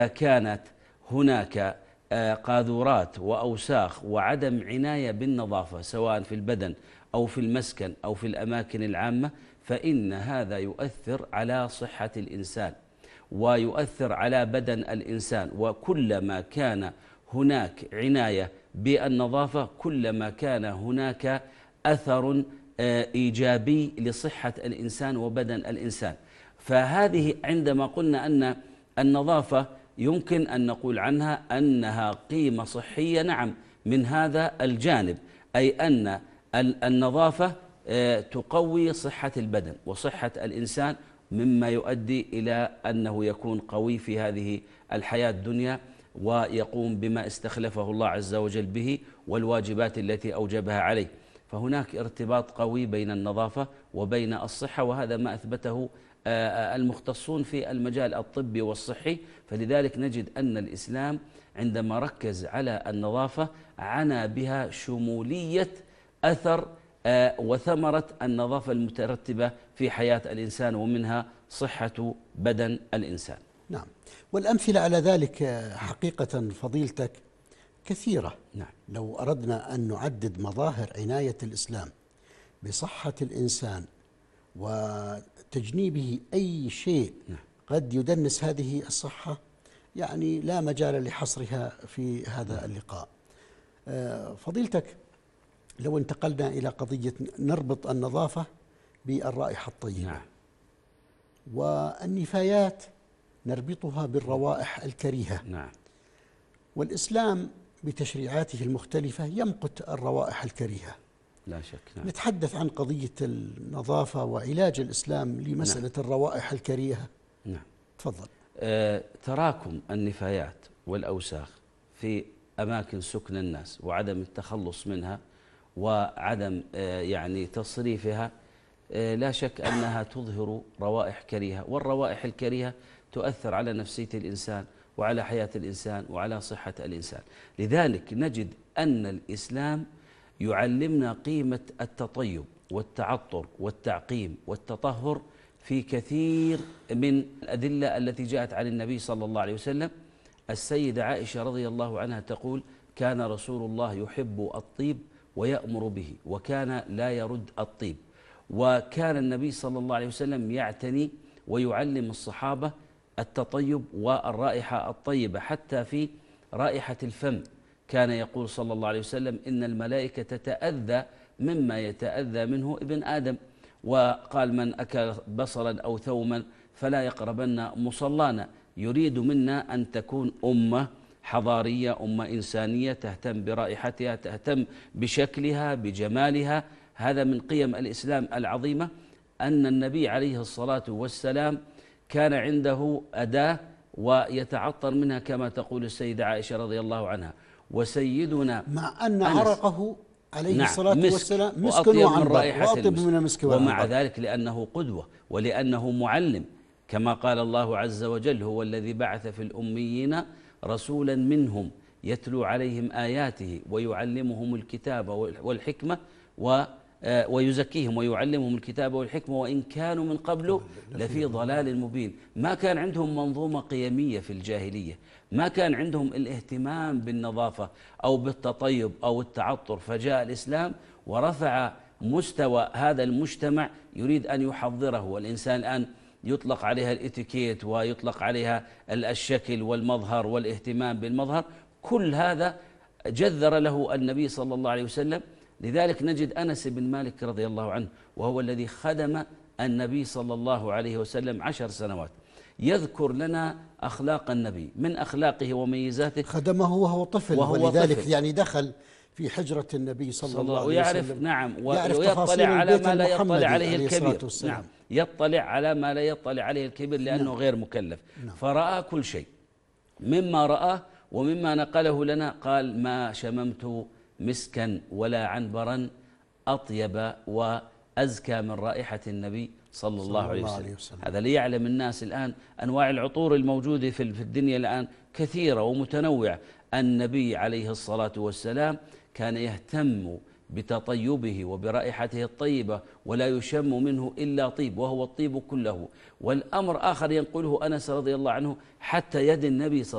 كانت هناك قاذورات وأوساخ وعدم عناية بالنظافة سواء في البدن أو في المسكن أو في الأماكن العامة، فإن هذا يؤثر على صحة الإنسان ويؤثر على بدن الإنسان. وكلما كان هناك عناية بالنظافة كلما كان هناك أثر إيجابي لصحة الإنسان وبدن الإنسان. فهذه عندما قلنا أن النظافة يمكن أن نقول عنها أنها قيمة صحية، نعم، من هذا الجانب، أي أن النظافة تقوي صحة البدن وصحة الإنسان، مما يؤدي إلى أنه يكون قوي في هذه الحياة الدنيا ويقوم بما استخلفه الله عز وجل به والواجبات التي أوجبها عليه. فهناك ارتباط قوي بين النظافة وبين الصحة، وهذا ما أثبته المختصون في المجال الطبي والصحي. فلذلك نجد أن الإسلام عندما ركز على النظافة عنى بها شمولية أثر وثمرة النظافة المترتبة في حياة الإنسان، ومنها صحة بدن الإنسان. نعم، والأمثلة على ذلك حقيقة فضيلتك كثيرة. نعم. لو أردنا أن نعدد مظاهر عناية الإسلام بصحة الإنسان وتجنيبه أي شيء قد يدنس هذه الصحة، يعني لا مجال لحصرها في هذا اللقاء. فضيلتك، لو انتقلنا إلى قضية نربط النظافة بالرائحة الطيبة. نعم. والنفايات نربطها بالروائح الكريهة. نعم. والإسلام بتشريعاته المختلفة يمقت الروائح الكريهة. لا شك. نعم. نتحدث عن قضية النظافة وعلاج الإسلام لمسألة نعم. الروائح الكريهة. نعم. تفضل. تراكم النفايات والأوساخ في أماكن سكن الناس وعدم التخلص منها وعدم يعني تصريفها، لا شك أنها تظهر روائح كريهة، والروائح الكريهة تؤثر على نفسية الإنسان وعلى حياة الإنسان وعلى صحة الإنسان. لذلك نجد أن الإسلام يعلمنا قيمة التطيب والتعطر والتعقيم والتطهر في كثير من الأدلة التي جاءت عن النبي صلى الله عليه وسلم. السيدة عائشة رضي الله عنها تقول: كان رسول الله يحب الطيب ويأمر به، وكان لا يرد الطيب. وكان النبي صلى الله عليه وسلم يعتني ويعلم الصحابة التطيب والرائحة الطيبة، حتى في رائحة الفم كان يقول صلى الله عليه وسلم: إن الملائكة تتأذى مما يتأذى منه ابن آدم. وقال: من أكل بصلا أو ثوما فلا يقربن مصلانا. يريد منا أن تكون أمة حضارية، أمة إنسانية، تهتم برائحتها، تهتم بشكلها، بجمالها. هذا من قيم الإسلام العظيمة، أن النبي عليه الصلاة والسلام كان عنده أداة ويتعطر منها كما تقول السيدة عائشة رضي الله عنها. وسيدنا مع أن عرقه عليه الصلاة والسلام مسك وعنبر وأطيب من المسك والعنبر، ومع ذلك لأنه قدوة ولأنه معلم، كما قال الله عز وجل: هو الذي بعث في الأميين رسولا منهم يتلو عليهم آياته ويعلمهم الكتاب والحكمة ويزكيهم ويعلمهم الكتاب والحكمة وإن كانوا من قبل لفي ضلال مبين. ما كان عندهم منظومة قيمية في الجاهلية، ما كان عندهم الاهتمام بالنظافة أو بالتطيب أو التعطر، فجاء الإسلام ورفع مستوى هذا المجتمع يريد أن يحضره. والإنسان الآن يطلق عليها الاتيكيت ويطلق عليها الشكل والمظهر والاهتمام بالمظهر، كل هذا جذر له النبي صلى الله عليه وسلم. لذلك نجد أنس بن مالك رضي الله عنه، وهو الذي خدم النبي صلى الله عليه وسلم 10 سنوات، يذكر لنا أخلاق النبي. من أخلاقه وميزاته: خدمه وهو طفل، ولذلك طفل يعني دخل في حجرة النبي صلى الله عليه ويعرف وسلم. نعم، ويطلع على ما لا يطلع عليه الكبير. نعم، يطلع على ما لا يطلع عليه الكبير لأنه نعم. غير مكلف. نعم. فرأى كل شيء. مما رآه ومما نقله لنا قال: ما شممت مسكا ولا عنبرا أطيب وأزكى من رائحة النبي صلى الله عليه وسلم. هذا ليعلم الناس الآن أنواع العطور الموجودة في الدنيا الآن كثيرة ومتنوعة. النبي عليه الصلاة والسلام كان يهتم بتطيبه وبرائحته الطيبة، ولا يشم منه إلا طيب وهو الطيب كله. والأمر آخر ينقله أنس رضي الله عنه حتى يد النبي صلى